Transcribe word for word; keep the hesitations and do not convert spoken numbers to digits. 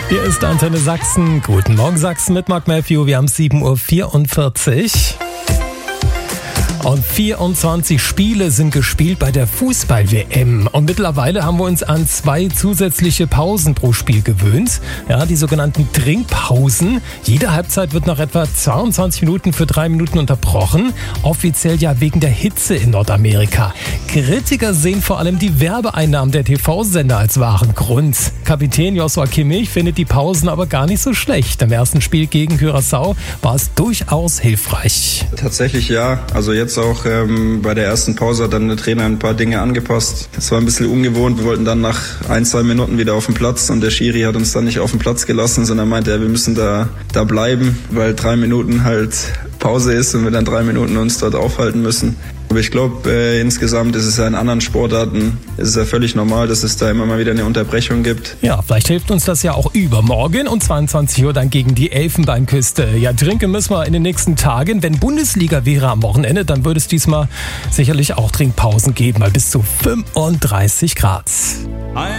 Hier ist Antenne Sachsen. Guten Morgen Sachsen mit Mark Matthew. Wir haben sieben Uhr vierundvierzig. Und vierundzwanzig Spiele sind gespielt bei der Fußball-W M. Und mittlerweile haben wir uns an zwei zusätzliche Pausen pro Spiel gewöhnt. Ja, die sogenannten Trinkpausen. Jede Halbzeit wird nach etwa zweiundzwanzig Minuten für drei Minuten unterbrochen. Offiziell ja wegen der Hitze in Nordamerika. Kritiker sehen vor allem die Werbeeinnahmen der T V-Sender als wahren Grund. Kapitän Joshua Kimmich findet die Pausen aber gar nicht so schlecht. Im ersten Spiel gegen Curaçao war es durchaus hilfreich. Tatsächlich ja. Also jetzt auch ähm, bei der ersten Pause hat dann der Trainer ein paar Dinge angepasst. Das war ein bisschen ungewohnt. Wir wollten dann nach ein, zwei Minuten wieder auf den Platz und der Schiri hat uns dann nicht auf den Platz gelassen, sondern meinte, ja, wir müssen da, da bleiben, weil drei Minuten halt Pause ist und wir dann drei Minuten uns dort aufhalten müssen. Aber ich glaube, äh, insgesamt ist es ja in anderen Sportarten, ist es ja völlig normal, dass es da immer mal wieder eine Unterbrechung gibt. Ja, vielleicht hilft uns das ja auch übermorgen um zweiundzwanzig Uhr dann gegen die Elfenbeinküste. Ja, trinken müssen wir in den nächsten Tagen. Wenn Bundesliga wäre am Wochenende, dann würde es diesmal sicherlich auch Trinkpausen geben, mal bis zu fünfunddreißig Grad.